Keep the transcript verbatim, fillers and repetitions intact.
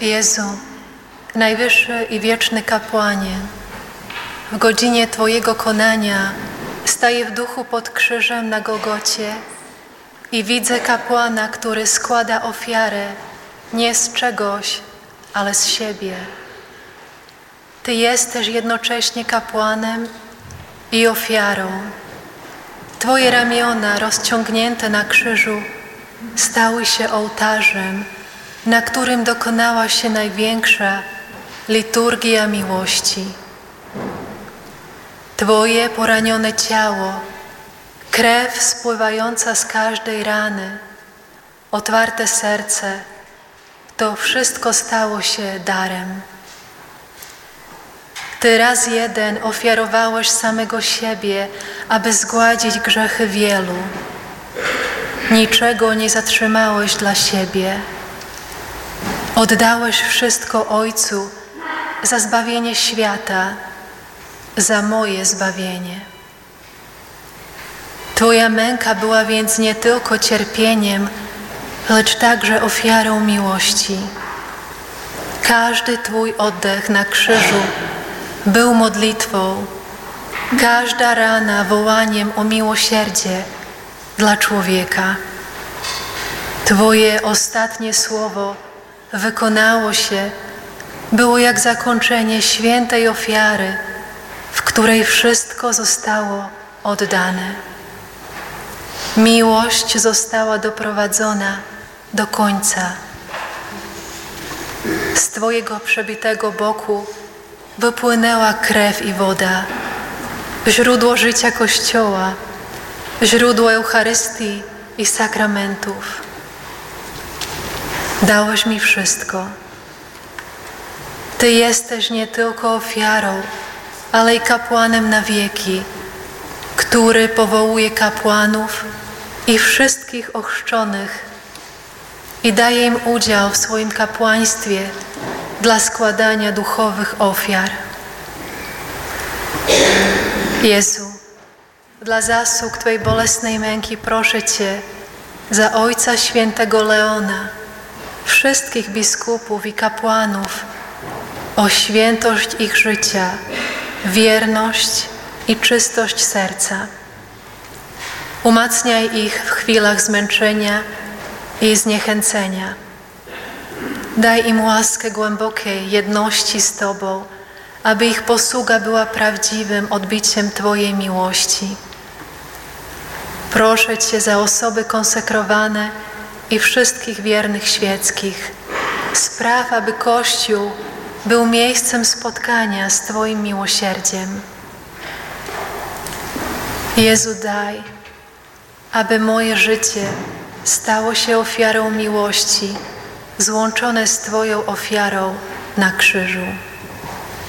Jezu, najwyższy i wieczny kapłanie, w godzinie Twojego konania staję w duchu pod krzyżem na Golgocie i widzę kapłana, który składa ofiarę nie z czegoś, ale z siebie. Ty jesteś jednocześnie kapłanem i ofiarą. Twoje ramiona rozciągnięte na krzyżu stały się ołtarzem, na którym dokonała się największa liturgia miłości. Twoje poranione ciało, krew spływająca z każdej rany, otwarte serce, to wszystko stało się darem. Ty raz jeden ofiarowałeś samego siebie, aby zgładzić grzechy wielu. Niczego nie zatrzymałeś dla siebie. Oddałeś wszystko Ojcu za zbawienie świata, za moje zbawienie. Twoja męka była więc nie tylko cierpieniem, lecz także ofiarą miłości. Każdy Twój oddech na krzyżu był modlitwą, każda rana wołaniem o miłosierdzie dla człowieka. Twoje ostatnie słowo wykonało się, było jak zakończenie świętej ofiary, w której wszystko zostało oddane. Miłość została doprowadzona do końca. Z Twojego przebitego boku wypłynęła krew i woda, źródło życia Kościoła, źródło Eucharystii i sakramentów. Dałeś mi wszystko. Ty jesteś nie tylko ofiarą, ale i kapłanem na wieki, który powołuje kapłanów i wszystkich ochrzczonych i daje im udział w swoim kapłaństwie dla składania duchowych ofiar. Jezu, dla zasług Twej bolesnej męki proszę Cię za Ojca Świętego Leona, wszystkich biskupów i kapłanów o świętość ich życia, wierność i czystość serca. Umacniaj ich w chwilach zmęczenia i zniechęcenia. Daj im łaskę głębokiej jedności z Tobą, aby ich posługa była prawdziwym odbiciem Twojej miłości. Proszę Cię za osoby konsekrowane i wszystkich wiernych świeckich. Spraw, aby Kościół był miejscem spotkania z Twoim miłosierdziem. Jezu, daj, aby moje życie stało się ofiarą miłości, złączone z Twoją ofiarą na krzyżu.